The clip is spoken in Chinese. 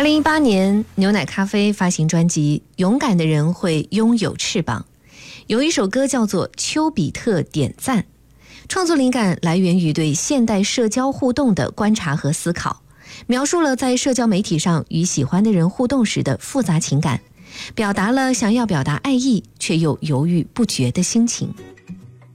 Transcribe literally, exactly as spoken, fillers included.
二零一八年，牛奶咖啡发行专辑《勇敢的人会拥有翅膀》，有一首歌叫做《丘比特点赞》，创作灵感来源于对现代社交互动的观察和思考，描述了在社交媒体上与喜欢的人互动时的复杂情感，表达了想要表达爱意却又犹豫不决的心情。